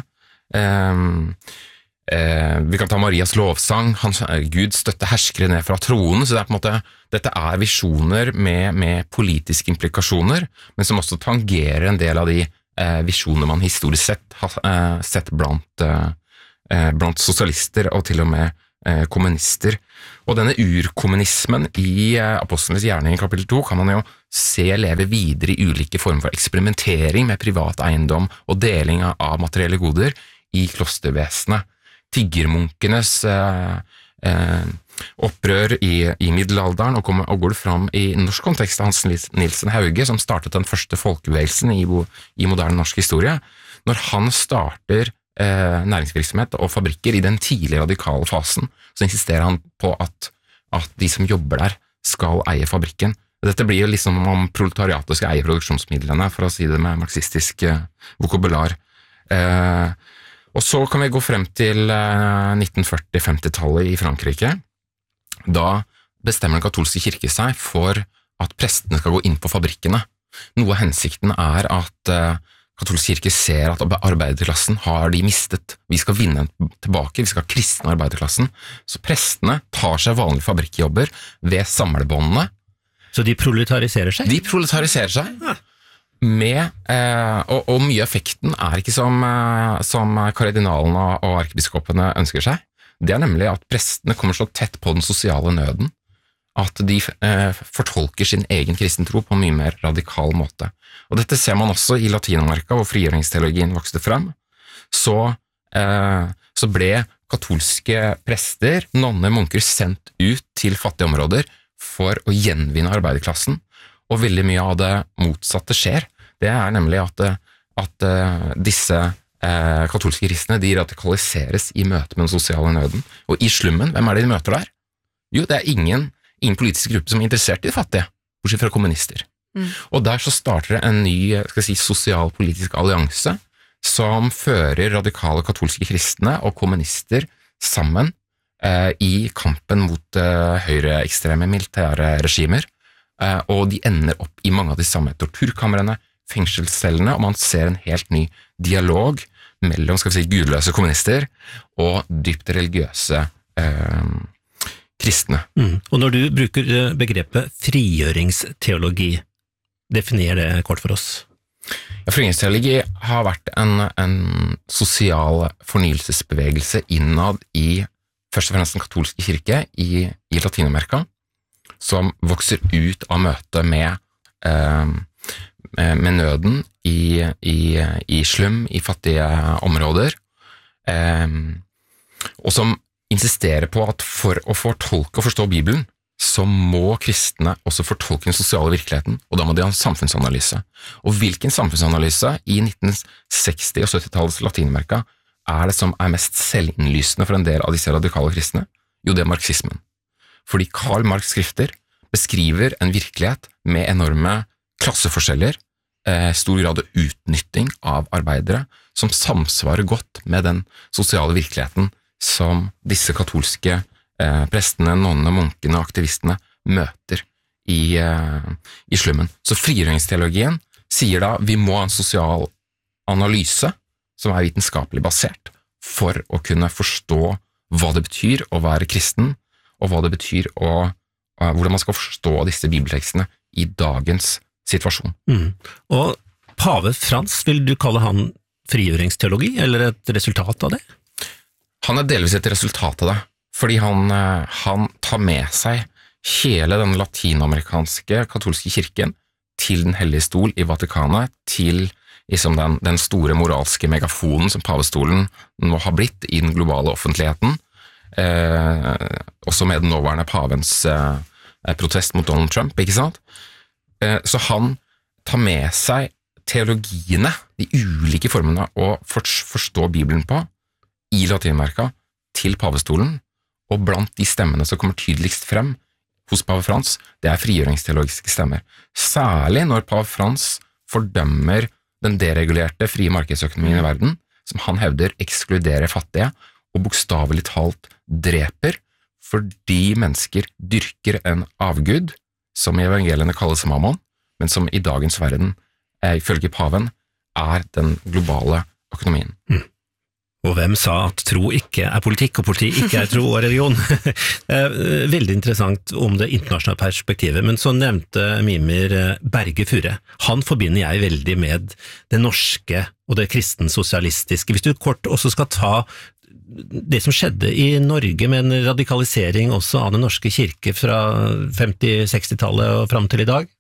Vi kan ta Marias lovsang, Gud støtter herskere ned fra tronen, så det på en måte, dette visjoner med politiske implikasjoner, men som også tangerer en del av de visjoner man historisk sett har sett blant sosialister og til og med kommunister. Og denne urkommunismen i Apostlenes gjerning i kapittel 2 kan man jo se leve videre i ulike former for eksperimentering med privat eiendom og deling av materielle goder i klostervesenet. Tiggermunkenes opprør i middelalderen, og går det fram i norsk kontekst av Hans Nilsen Hauge, som startet den første folkebevegelsen i moderne norsk historie. Når han starter næringsvirksomhet og fabrikker i den tidlige radikale fasen, så insisterer han på at de som jobber der skal eie fabrikken. Dette blir jo liksom om proletariatet skal eie produksjonsmidlene, for å si det med marxistisk vokabular. Og så kan vi gå frem til 1940-50-tallet i Frankrike. Da bestemmer den katolske kirke seg for at prestene skal gå inn på fabrikkene. Noe av hensikten at katolsk kirke ser at arbeiderklassen har de mistet. Vi skal vinne tilbake, vi skal kristne arbeiderklassen. Så prestene tar seg vanlige fabrikkjobber ved samlebåndene. Så de proletariserer seg? De proletariserer seg. Ja. Og mye effekten ikke som kardinalene og erkebiskopene ønsker seg. Det nemlig at prestene kommer så tett på den sosiale nøden at de fortolker sin egen kristentro på en mye mer radikal måte. Og dette ser man også i Latinamerika, hvor frigjøringsteologien vokste frem. Så ble katolske prester, nonner, munker sendt ut til fattige områder for å gjenvinne arbeiderklassen, og veldig mye av det motsatte skjer. Det nemlig at disse katolske kristne, de radikaliseres i møte med den sosiale nøden. Og i slummen, hvem det de møter der? Jo, det ingen politisk gruppe som interessert i de fattige, bortsett fra kommunister. Og der så starter det en ny sosialpolitisk allianse som fører radikale katolske kristne og kommunister sammen i kampen mot høyreekstreme militære regimer, og de ender opp i mange av de samme torturkamrene, fengselscellene, og man ser en helt ny dialog mellom gudløse kommunister og dypt religiøse kristne. Og når du bruker begrepet frigjøringsteologi, definer det kort for oss. Ja, frigjøringsteologi har vært en sosial fornyelsesbevegelse innad i først og fremst den katolske kirke i Latinamerika, som vokser ut av møtet med nøden i slum, i fattige områder, og som insisterer på at for å fortolke og forstå Bibelen, så må kristne også fortolke den sosiale virkeligheten, og da må de ha en samfunnsanalyse. Og hvilken samfunnsanalyse i 1960- og 70-tallets Latinamerika det som mest selvinnlysende for en del av disse radikale kristne? Jo, det marxismen. Fordi Karl Marx' skrifter beskriver en virkelighet med enorme klasseforskjeller, stor grad av utnytting av arbeidere, som samsvarer godt med den sosiale virkeligheten som disse katolske prestene, nonnene, munkene og aktivistene møter i slummen. Så frigjøringsteologien sier da vi må ha en sosial analyse som vitenskapelig basert for å kunne forstå hva det betyr å være kristen, og hva det betyr hvordan man skal forstå disse bibeltekstene i dagens situasjon. Og pave Frans, vil du kalle han frigjøringsteologi, eller et resultat av det? Han delvis et resultat av det, fordi han tar med seg hele den latinamerikanske katolske kirken til den hellige stol i Vatikanet, til den store moralske megafonen som pavestolen nå har blitt i den globale offentligheten, også med den nåværende pavens protest mot Donald Trump, ikke sant? Så han tar med seg teologiene, de ulike formene å forstå Bibelen på, i Latinamerika, til pavestolen, og blant de stemmene som kommer tydeligst frem hos pave Frans, det frigjøringsteologiske stemmer. Særlig når pave Frans fordømmer den deregulerte frie markedsøkonomien i verden, som han hevder ekskluderer fattige, og bokstavelig talt dreper, fordi mennesker dyrker en avgud, som i evangeliene kalles mammon, men som i dagens verden, ifølge paven, den globale økonomien. Og hvem sa at tro ikke politikk, og politi ikke tro og religion? Veldig interessant om det internasjonale perspektivet, men så nevnte Mimir Berge Furre. Han forbinder jeg veldig med det norske og det kristensosialistiske. Hvis du kort også skal ta det som skjedde i Norge med en radikalisering også av den norske kirke fra 50-60-tallet og frem til i dag?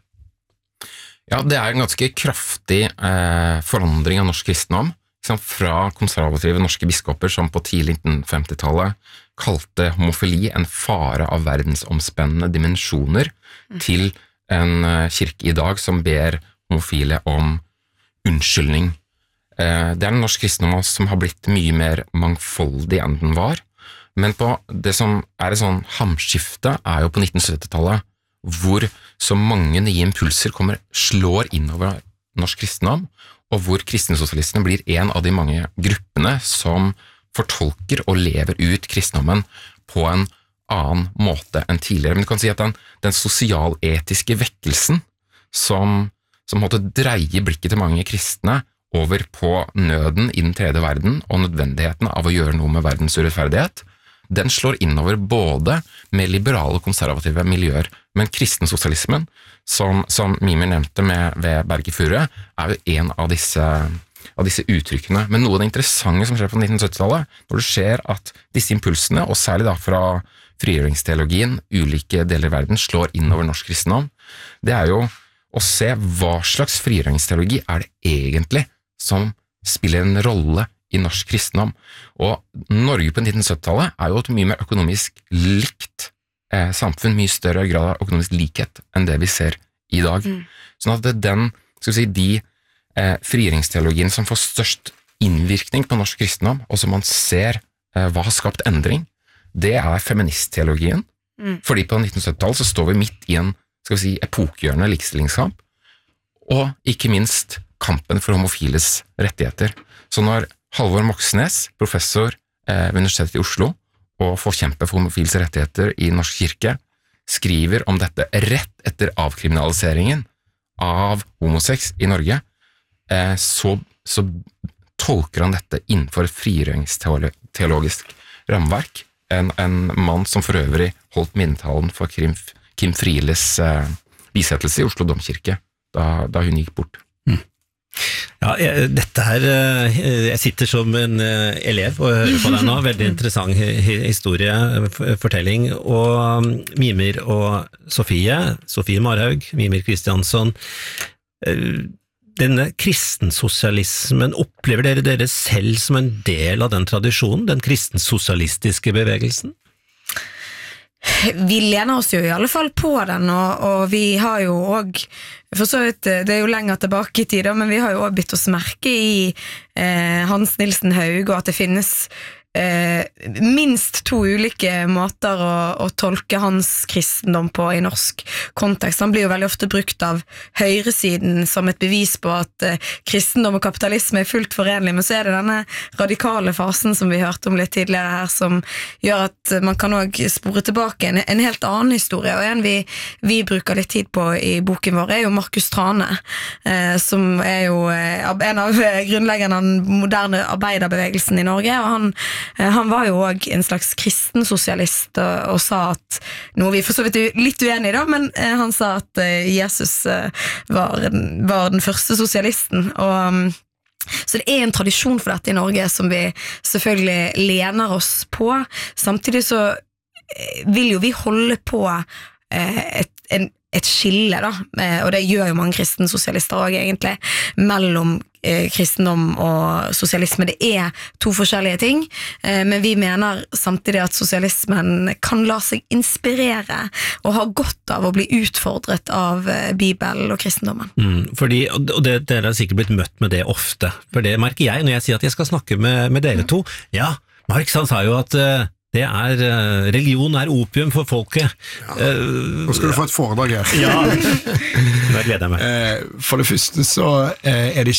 Ja, det en ganske kraftig forandring av norsk kristendom, fra konservative norske biskoper som på tidlig 1950-tallet kalte homofili en fare av verdensomspennende dimensjoner, til en kirke i dag som ber homofile om unnskyldning. Det en norsk kristendom som har blitt mye mer mangfoldig enn den var, men på det som et sånn hamskifte jo på 1970-tallet, hvor så mange nye impulser slår innover norsk kristendom, og hvor kristensosialistene blir en av de mange gruppene som fortolker og lever ut kristendommen på en annen måte enn tidligere. Men du kan si at den sosialetiske vekkelsen som måtte dreie blikket til mange kristne over på nøden i den tredje verden og nødvendigheten av å gjøre noe med verdens urettferdighet, den slår innover både med liberale og konservative miljøer, men kristensosialismen, som Mimir nevnte ved Berge Furre, jo en av disse uttrykkene. Men noe av det interessante som skjer på 1970-tallet, når det skjer at disse impulsene, og særlig da fra frigjøringsteologien, ulike deler av verden, slår innover norsk kristendom, det jo å se hva slags frigjøringsteologi det egentlig som spiller en rolle i norsk kristendom. Og Norge på 1970-tallet jo et mye mer økonomisk likt samfunn, mye større grad av økonomisk likhet enn det vi ser i dag. Sånn at de frigjøringsteologien som får størst innvirkning på norsk kristendom, og som man ser hva har skapt endring, det feministteologien. Fordi på 1970-tallet så står vi midt i en epokegjørende likestillingskamp, og ikke minst kampen for homofiles rettigheter. Så når Halvor Moxnes, professor ved Universitetet i Oslo, og forkjemper for homofils rettigheter i Norsk kirke, skriver om dette rett etter avkriminaliseringen av homosex i Norge, så tolker han dette innenfor et frigjøringsteologisk rammeverk. En mann som for øvrig holdt minnetalen for Kim Frieles bisettelse i Oslo domkirke, da hun gikk bort. Ja, dette her, jeg sitter som en elev og hører på deg nå, veldig interessant historie, fortelling, og Mimir og Sofie Marhaug, Mimir Kristiansson, denne kristensosialismen, opplever dere selv som en del av den tradisjonen, den kristensosialistiske bevegelsen? Vi lener oss jo i alle fall på den, og vi har jo også, for så vidt, det jo lenger tilbake i tid, men vi har jo også bitt oss merke i Hans Nilsen Haug, og at det finnes minst 2 ulike måter å tolke hans kristendom på i norsk kontekst. Han blir jo veldig ofte brukt av høyresiden som et bevis på at kristendom og kapitalisme fullt forenlig, men så det denne radikale fasen som vi hørte om litt tidligere her, som gjør at man kan også spore tilbake en helt annen historie, og en vi bruker litt tid på i boken vår jo Markus Trane, som jo en av grunnleggerne av den moderne arbeiderbevegelsen i Norge, og han var jo også en slags kristensosialist og sa at, noe vi for så vidt litt uenige da, men han sa at Jesus var den første sosialisten, og så det en tradisjon for dette i Norge som vi selvfølgelig lener oss på. Samtidig så vil jo vi holde på et skille da, og det gjør jo mange kristensosialister også egentlig, mellom kristendom og sosialisme. Det 2 forskjellige ting, men vi mener samtidig at sosialismen kan la seg inspirere og ha godt av å bli utfordret av Bibelen og kristendommen. Fordi, og dere har sikkert blitt møtt med det ofte, for det merker jeg når jeg sier at jeg skal snakke med dere to. Ja, Marx han sa jo at det religion opium for folket. Nå skal du få et foredrag her. Ja, da gleder jeg meg. For det første så det ikke riktig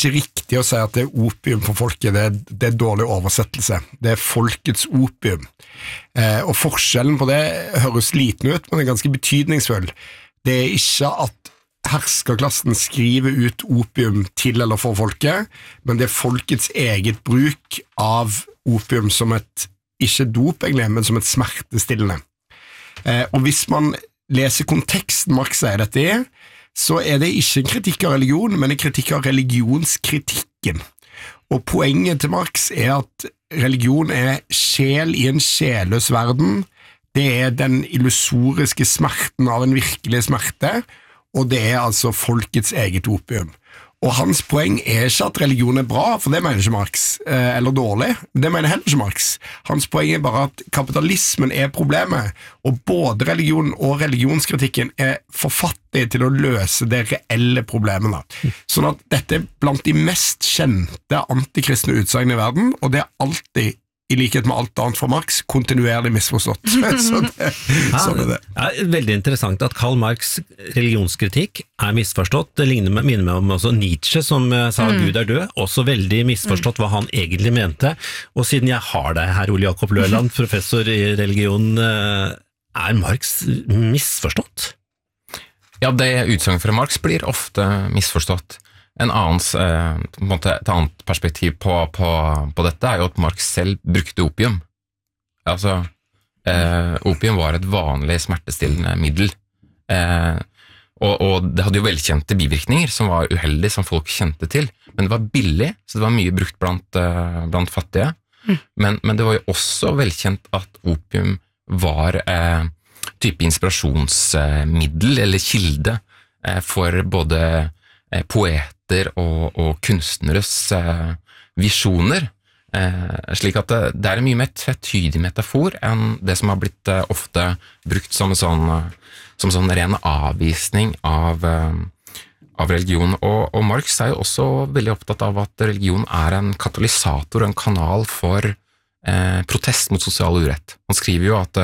riktig å si at det opium for folket, det er dårlig oversettelse. Det folkets opium. Og forskjellen på det høres liten ut, men er ganske betydningsfull. Det ikke at herskerklassen skriver ut opium til eller for folket, men det folkets eget bruk av opium som et, ikke dop egentlig, men som et smertestillende. Og hvis man leser konteksten Marx sier dette i, så er det ikke en kritikk av religion, men en kritikk av religionskritikken. Og poenget til Marx er at religion er sjel i en sjelløs verden, det er den illusoriske smerten av en virkelig smerte, og det er altså folkets eget opium. Og hans poeng er ikke at religion er bra, for det mener ikke Marx, eller dårlig, det mener heller ikke Marx. Hans poeng er bare at kapitalismen er problemet, og både religion og religionskritikken er forfattige til å løse det reelle problemet. Sånn at dette er blant de mest kjente antikristne utsagnene i verden, og det er alltid, i likhet med alt annet fra Marx, kontinuerlig misforstått. Sånn er det. Ja, veldig interessant at Karl Marx' religionskritikk er misforstått. Det minner meg om også Nietzsche som sa Gud er død, også veldig misforstått hva han egentlig mente. Og siden jeg har deg her, Ole Jakob Løland, professor i religion, er Marx misforstått? Ja, det utsagnet fra Marx blir ofte misforstått. Et annet perspektiv på dette er jo at Marx selv brukte opium. Altså, opium var et vanlig smertestillende middel, og det hadde jo velkjente bivirkninger som var uheldige, som folk kjente til, men det var billig, så det var mye brukt blant fattige, men det var jo også velkjent at opium var type inspirasjonsmiddel eller kilde for både poeter og kunstneres visjoner, slik at det er en mye mer tvetydig metafor enn det som har blitt ofte brukt som sånn ren avvisning av religion. Og Marx er jo også veldig opptatt av at religion er en katalysator, en kanal for protest mot sosial urett. Han skriver jo at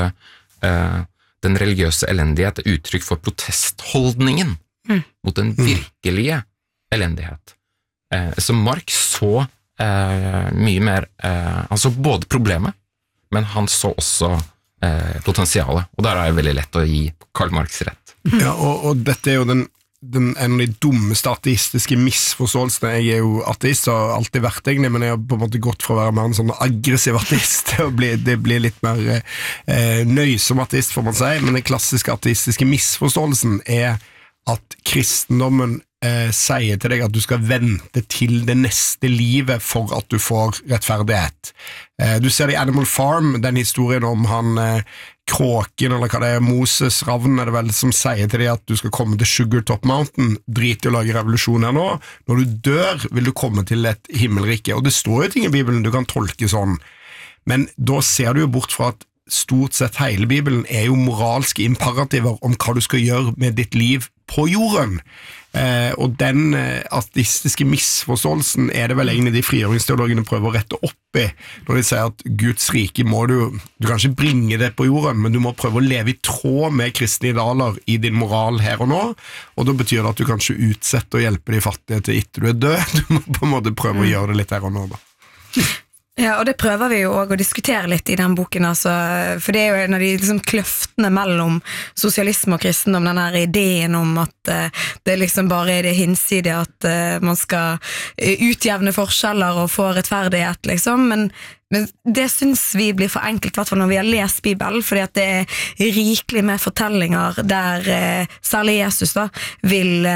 den religiøse elendighet er uttrykk for protestholdningen mot den virkelige elendighet. Så Marx så mye mer, han så både problemet, men han så også potensialet, og der er det veldig lett å gi Karl Marx rett. Ja, og dette er jo en av de dummeste ateistiske misforståelsene. Jeg er jo ateist og har alltid vært egentlig, men jeg har på en måte gått fra å være mer en sånn aggressiv ateist og det blir litt mer nøysom ateist, får man si, men den klassiske ateistiske misforståelsen er at kristendommen sier til deg at du skal vente til det neste livet for at du får rettferdighet. Du ser det i Animal Farm, den historien om han kråken, eller hva det er, Moses Ravn er det vel, som sier til deg at du skal komme til Sugar Top Mountain, drit i å lage revolusjon her nå. Når du dør, vil du komme til et himmelrike, og det står jo ting i Bibelen du kan tolke sånn, men da ser du jo bort fra at stort sett hele Bibelen er jo moralske imperativer om hva du skal gjøre med ditt liv på jorden. Og den ateistiske misforståelsen er det vel egentlig de frigjøringsteologene prøver å rette opp i, når de sier at Guds rike må du kan ikke bringe det på jorden, men du må prøve å leve i tråd med kristne idealer i din moral her og nå, og da betyr det at du kanskje utsetter å hjelpe de fattige til etter du er død. Du må på en måte prøve å gjøre det litt her og nå da. Ja, og det prøver vi jo også å diskutere litt i den boken, altså, for det er jo en av de liksom, kløftene mellom sosialisme og kristendom, den her ideen om at det liksom bare er det hinsidige at man skal utjevne forskjeller og få rettferdighet, liksom, men det synes vi blir for enkelt, i hvert fall når vi har lest Bibelen, fordi at det er rikelig med fortellinger der særlig Jesus da, vil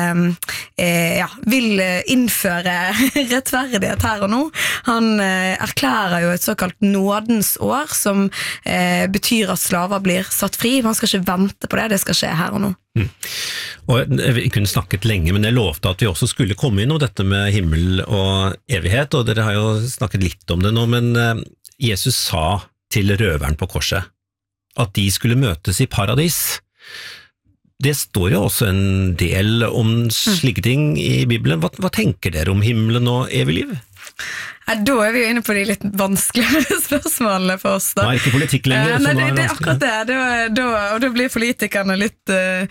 innføre rettferdighet her og nå. Han erklærer jo et såkalt nådens år, som betyr at slaver blir satt fri. Man skal ikke vente på det, det skal skje her og nå. Og vi kunne snakket lenge, men jeg lovte at vi også skulle komme inn om dette med himmel og evighet, og dere har jo snakket litt om det nå, men Jesus sa til røveren på korset at de skulle møtes i paradis. Det står jo også en del om slike ting i Bibelen. Hva tenker dere om himmelen og evig liv? Da er vi jo inne på de litt vanskeligere spørsmålene for oss da. Nei, ikke politikk lenger. Nei, det er akkurat det. Og da blir politikerne litt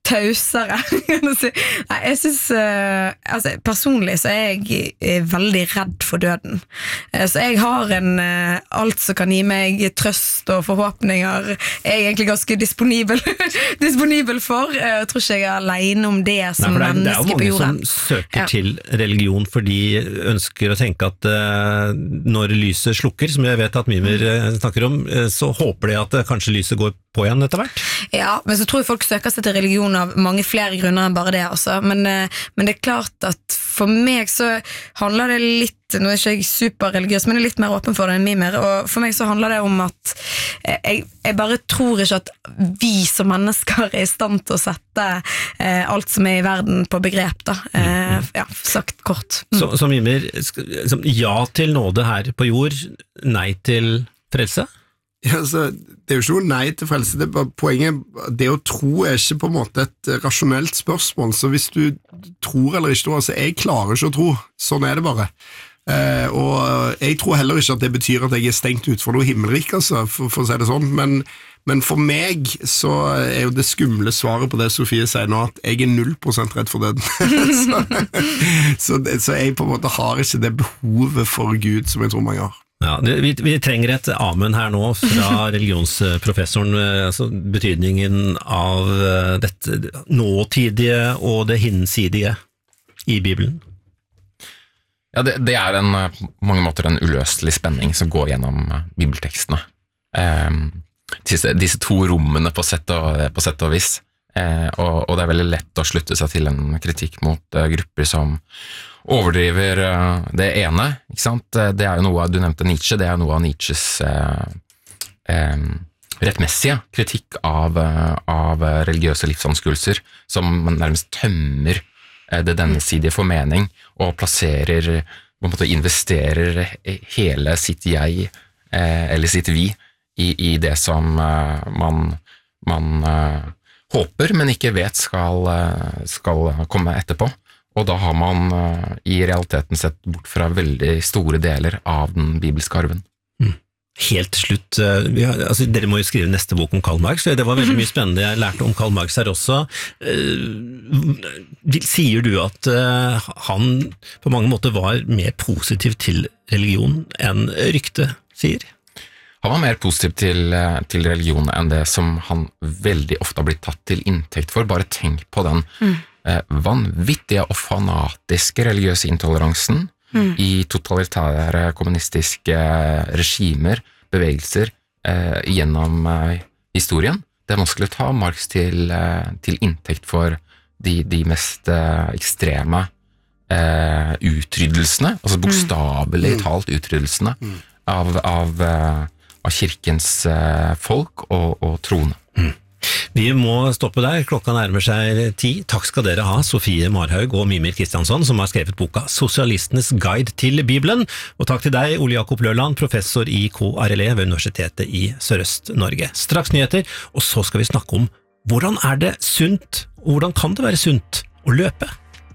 tausere, kan jeg si. Nei, jeg synes, altså, personlig så er jeg veldig redd for døden. Så jeg har alt som kan gi meg trøst og forhåpninger, jeg er egentlig ganske disponibel for. Jeg tror ikke jeg er alene om det som menneske på jorden. Det er jo mange som søker til religion fordi ønsker å tenke at når lyset slukker, som jeg vet at Mimer snakker om, så håper de at kanskje lyset går på igjen etter hvert. Ja, men så tror jeg folk søker seg til religion av mange flere grunner enn bare det, altså. Men det er klart at for meg så handler det litt, nå er ikke jeg superreligiøs, men jeg er litt mer åpen for det enn Mimer, og for meg så handler det om at jeg bare tror ikke at vi som mennesker er i stand til å sette alt som er i verden på begrep, da. Ja, sagt kort. Så Mimer, ja til nåde her på jord, nei til frelse? Ja, altså, det er jo ikke noe nei til frelse, det er bare poenget, det å tro er ikke på en måte et rasjonelt spørsmål, så hvis du tror eller ikke tror, altså jeg klarer ikke å tro, sånn er det bare. Og jeg tror heller ikke at det betyr at jeg er stengt ut for noe himmelrik, altså, for å si det sånn, men for meg så er jo det skumle svaret på det Sofie sier nå, at jeg er 0% redd for døden. så jeg på en måte har ikke det behovet for Gud som jeg tror mange har. Ja, vi trenger et amen her nå fra religionsprofessoren, altså betydningen av dette nåtidige og det hinsidige i Bibelen. Ja, det er på mange måter en uløselig spenning som går gjennom bibeltekstene. Disse to rommene på sett og vis, og det er veldig lett å slutte seg til en kritikk mot grupper som overdriver det ene, ikke sant? Det er jo noe, du nevnte Nietzsche, det er noe av Nietzsches rettmessige kritikk av religiøse livsanskuelser, som nærmest tømmer det dennesidige for mening, og plasserer, på en måte investerer hele sitt jeg, eller sitt vi, i det som man håper, men ikke vet skal komme etterpå. Og da har man i realiteten sett bort fra veldig store deler av den bibelske arven. Helt til slutt, dere må jo skrive neste bok om Karl Marx, det var veldig mye spennende jeg lærte om Karl Marx her også. Sier du at han på mange måter var mer positiv til religion enn ryktet sier? Han var mer positiv til religion enn det som han veldig ofte har blitt tatt til inntekt for. Bare tenk på den vanvittige og fanatiske religiøse intoleransen i totalitære kommunistiske regimer, bevegelser gjennom historien. Det man skulle ta Marx til inntekt for de mest ekstreme utryddelsene, altså bokstavelig talt utryddelsene av kirkens folk og troende. Vi må stoppe der, klokka nærmer seg 10. Takk skal dere ha, Sofie Marhaug og Mimir Kristiansson, som har skrevet boka Sosialistenes guide til Bibelen, og takk til deg, Ole Jakob Løland, professor i KRLE ved Universitetet i Sørøst-Norge. Straks nyheter, og så skal vi snakke om hvordan er det sunt, og hvordan kan det være sunt å løpe?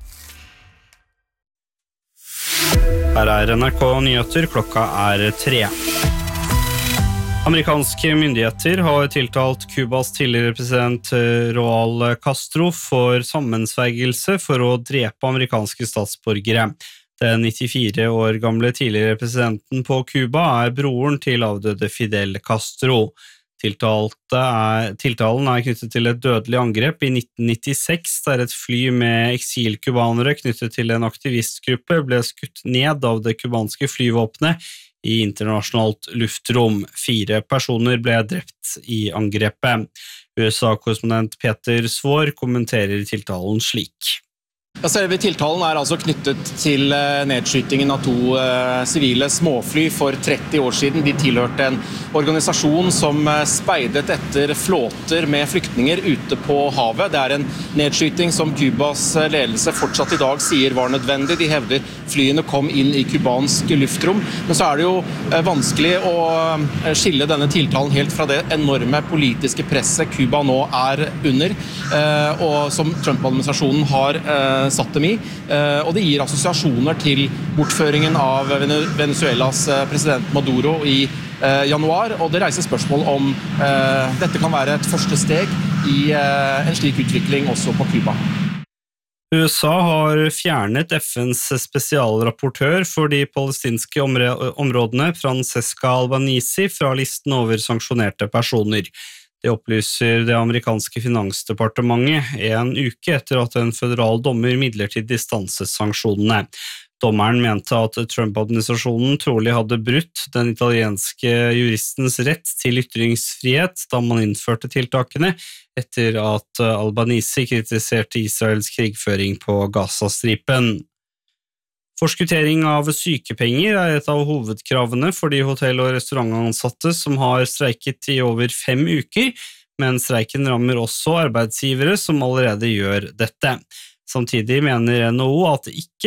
Her er NRK Nyheter, klokka er 3. Amerikanske myndigheter har tiltalt Kubas tidligere president Raúl Castro for sammensvergelse for å drepe amerikanske statsborgere. Den 94 år gamle tidligere presidenten på Kuba er broren til avdøde Fidel Castro. Tiltalen er knyttet til et dødelig angrep i 1996, der et fly med eksilkubanere knyttet til en aktivistgruppe ble skutt ned av det kubanske flyvåpenet i internasjonalt luftrom. 4 personer ble drept i angrepet. USA-korrespondent Peter Svår kommenterer tiltalen slik. Selve tiltalen er altså knyttet til nedskytingen av 2 sivile småfly for 30 år siden. De tilhørte en organisasjon som speidet etter flåter med flyktninger ute på havet. Det er en nedskyting som Kubas ledelse fortsatt i dag sier var nødvendig. De hevder flyene kom inn i kubansk luftrom. Men så er det jo vanskelig å skille denne tiltalen helt fra det enorme politiske presset Kuba nå er under, og som Trump-administrasjonen har satt dem i, og det gir assosiasjoner til bortføringen av Venezuelas president Maduro i januar, og det reiser spørsmål om dette kan være et første steg i en slik utvikling også på Cuba. USA har fjernet FNs spesialrapportør for de palestinske områdene Francesca Albanese fra listen over sanksjonerte personer. Det opplyser det amerikanske finansdepartementet en uke etter at en føderal dommer midlertidig stanset sanksjonene. Dommeren mente at Trump-administrasjonen trolig hadde brutt den italienske juristens rett til ytringsfrihet da man innførte tiltakene, etter at Albanese kritiserte Israels krigføring på Gazastripen. Forskuttering av sykepenger er et av hovedkravene for de hotell- og restaurantansatte som har streiket i over 5 uker, men streiken rammer også arbeidsgivere som allerede gjør dette. Samtidig mener NHO at det ikke